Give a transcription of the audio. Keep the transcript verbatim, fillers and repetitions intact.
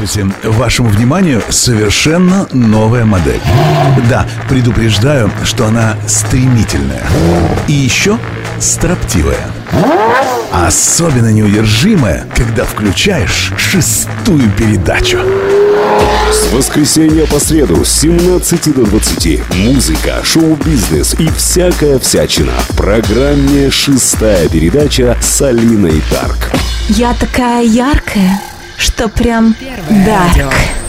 Здравствуйте. Вашему вниманию совершенно новая модель. Да, предупреждаю, что она стремительная. И еще строптивая. Особенно неудержимая, когда включаешь шестую передачу. С воскресенья по среду с семнадцати до двадцати. Музыка, шоу-бизнес и всякая всячина. В программе «Шестая передача» с Алиной Дарк. Я такая яркая, что прям дарк.